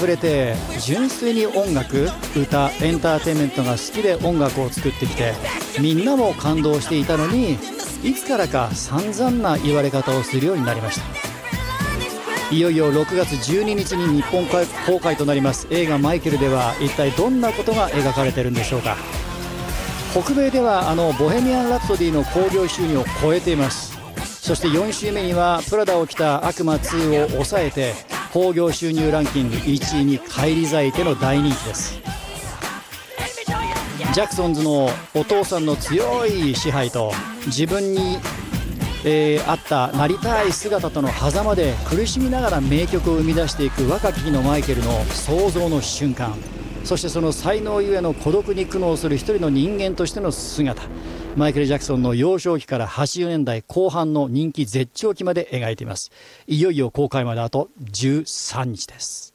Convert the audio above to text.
溢れて純粋に音楽、歌、エンターテインメントが好きで音楽を作ってきて、みんなも感動していたのに、いつからか散々な言われ方をするようになりました。いよいよ6月12日に日本公開となります映画マイケルでは、一体どんなことが描かれているんでしょうか。北米ではボヘミアン・ラプソディの興行収入を超えています。そして4週目にはプラダを着た悪魔2を抑えて興行収入ランキング1位に返り咲いての大人気です。ジャクソンズのお父さんの強い支配と自分にあったなりたい姿との狭間で苦しみながら名曲を生み出していく若き日のマイケルの創造の瞬間、そしてその才能ゆえの孤独に苦悩する一人の人間としての姿、マイケル・ジャクソンの幼少期から80年代後半の人気絶頂期まで描いています。いよいよ公開まであと13日です。